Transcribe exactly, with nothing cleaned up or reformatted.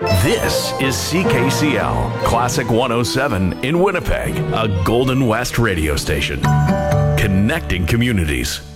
This is C K C L, Classic one oh seven in Winnipeg, a Golden West radio station. Connecting communities.